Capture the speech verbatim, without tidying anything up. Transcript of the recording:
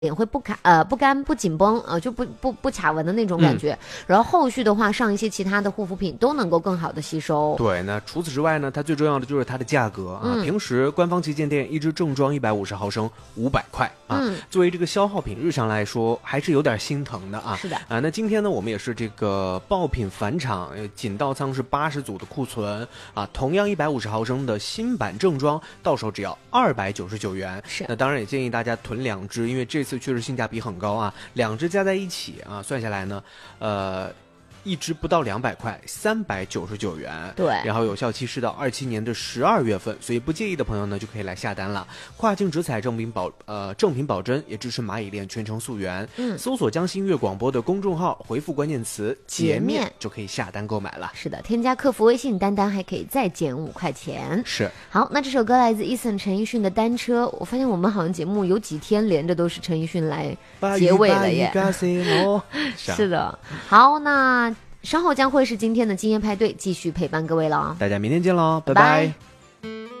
脸会不卡呃不干不紧绷呃就不不不卡纹的那种感觉、嗯、然后后续的话上一些其他的护肤品都能够更好的吸收。 对，那除此之外呢，它最重要的就是它的价格啊、嗯、平时官方旗舰店一支正装一百五十毫升五百块啊、嗯、作为这个消耗品日常来说还是有点心疼的啊。 是的啊，那今天呢我们也是这个爆品返场，仅到仓是八十组的库存啊，同样一百五十毫升的新版正装到手只要二百九十九元。 是， 那当然也建议大家囤两支，因为这次确实性价比很高啊，两支加在一起啊，算下来呢，呃，一支不到两百块，三百九十九元。 对， 然后有效期是到二七年的十二月份，所以不介意的朋友呢就可以来下单了。跨境直采正品保呃正品保真，也支持蚂蚁链全程溯源。 嗯， 搜索江心悦广播的公众号，回复关键词洁面就可以下单购买了。 是的，添加客服微信，单单还可以再减五块钱。 是。 好，那这首歌来自 Eason 陈奕迅的单车。我发现我们好像节目有几天连着都是陈奕迅来结尾了耶。是的。好，那稍后将会是今天的今夜派对，继续陪伴各位了。 大家明天见喽，拜拜。 拜拜。